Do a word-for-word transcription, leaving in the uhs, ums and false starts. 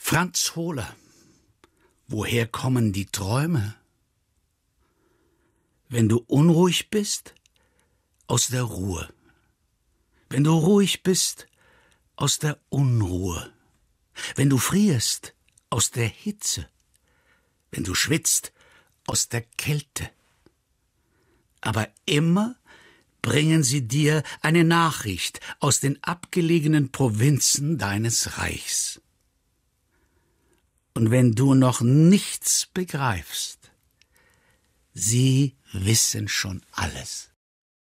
Franz Hohler, woher kommen die Träume? Wenn du unruhig bist, aus der Ruhe. Wenn du ruhig bist, aus der Unruhe. Wenn du frierst, aus der Hitze. Wenn du schwitzt, aus der Kälte. Aber immer bringen sie dir eine Nachricht aus den abgelegenen Provinzen deines Reichs. Und wenn du noch nichts begreifst, sie wissen schon alles.